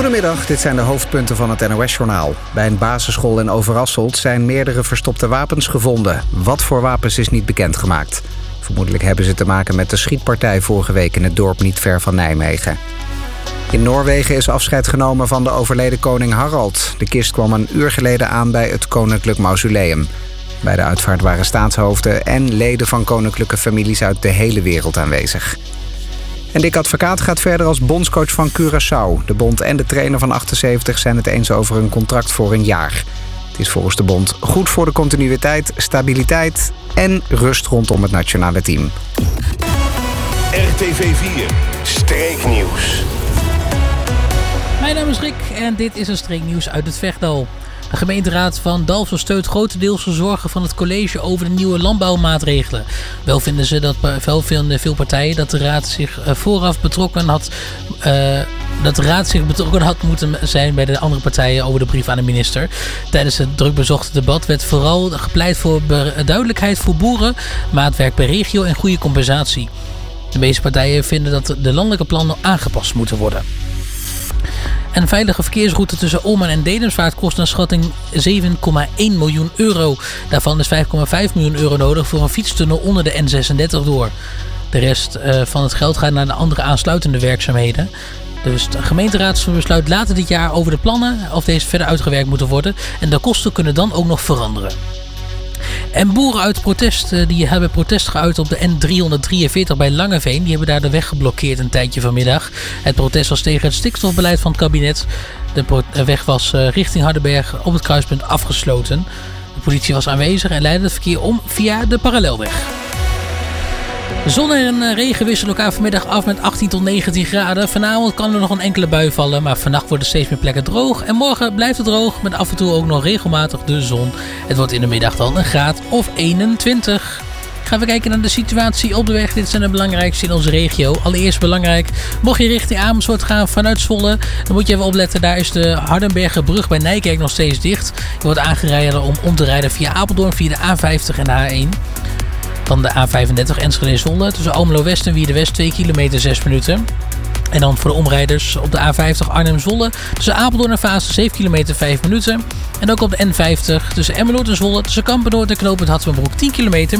Goedemiddag, dit zijn de hoofdpunten van het NOS-journaal. Bij een basisschool in Overasselt zijn meerdere verstopte wapens gevonden. Wat voor wapens is niet bekendgemaakt. Vermoedelijk hebben ze te maken met de schietpartij vorige week in het dorp niet ver van Nijmegen. In Noorwegen is afscheid genomen van de overleden koning Harald. De kist kwam een uur geleden aan bij het Koninklijk Mausoleum. Bij de uitvaart waren staatshoofden en leden van koninklijke families uit de hele wereld aanwezig. En Dick Advocaat gaat verder als bondscoach van Curaçao. De bond en de trainer van 78 zijn het eens over een contract voor een jaar. Het is volgens de bond goed voor de continuïteit, stabiliteit en rust rondom het nationale team. RTV 4 Streeknieuws. Mijn naam is Rick en dit is een streeknieuws uit het Vechtdal. De gemeenteraad van Dalfsen steunt grotendeels de zorgen van het college over de nieuwe landbouwmaatregelen. Wel vinden veel partijen dat de raad zich vooraf betrokken had moeten zijn bij de andere partijen over de brief aan de minister. Tijdens het druk bezochte debat werd vooral gepleit voor duidelijkheid voor boeren, maatwerk per regio en goede compensatie. De meeste partijen vinden dat de landelijke plannen aangepast moeten worden. Een veilige verkeersroute tussen Ommen en Dedemsvaart kost naar schatting 7,1 miljoen euro. Daarvan is 5,5 miljoen euro nodig voor een fietstunnel onder de N36 door. De rest van het geld gaat naar de andere aansluitende werkzaamheden. Dus de gemeenteraad besluit later dit jaar over de plannen of deze verder uitgewerkt moeten worden. En de kosten kunnen dan ook nog veranderen. En boeren uit protest, die hebben protest geuit op de N343 bij Langeveen. Die hebben daar de weg geblokkeerd een tijdje vanmiddag. Het protest was tegen het stikstofbeleid van het kabinet. De weg was richting Hardenberg op het kruispunt afgesloten. De politie was aanwezig en leidde het verkeer om via de parallelweg. Zon en regen wisselen elkaar vanmiddag af met 18 tot 19 graden. Vanavond kan er nog een enkele bui vallen, maar vannacht worden steeds meer plekken droog. En morgen blijft het droog, met af en toe ook nog regelmatig de zon. Het wordt in de middag dan een graad of 21. Gaan we kijken naar de situatie op de weg. Dit zijn de belangrijkste in onze regio. Allereerst belangrijk, mocht je richting Amersfoort gaan vanuit Zwolle, dan moet je even opletten. Daar is de Hardenbergerbrug bij Nijkerk nog steeds dicht. Je wordt aangereden om te rijden via Apeldoorn, via de A50 en de A1. Dan de A35 Enschede-Zwolle tussen Almelo West en Wierde West 2 kilometer 6 minuten. En dan voor de omrijders op de A50 Arnhem-Zwolle tussen Apeldoorn en Vaassen 7 kilometer 5 minuten. En ook op de N50 tussen Emmeloord en Zwolle tussen Kampen-Noord en Knooppunt Hatzenbroek 10 kilometer